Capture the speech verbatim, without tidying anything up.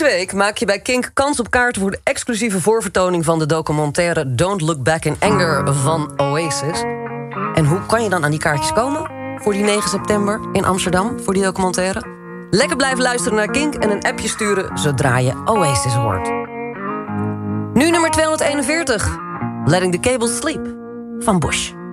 Deze week maak je bij Kink kans op kaarten voor de exclusieve voorvertoning van de documentaire Don't Look Back in Anger van Oasis. En hoe kan je dan aan die kaartjes komen voor die negen september in Amsterdam, voor die documentaire? Lekker blijven luisteren naar Kink en een appje sturen zodra je Oasis hoort. Nu nummer tweehonderdeenenveertig, Letting the Cable Sleep van Bush.